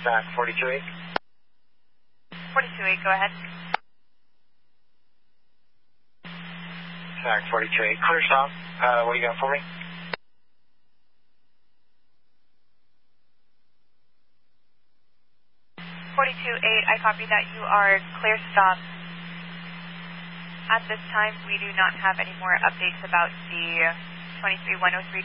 TAC 428. 428, go ahead. TAC 428, clear stop. What do you got for me? 428, I copy that you are clear stop. At this time, we do not have any more updates about the 23103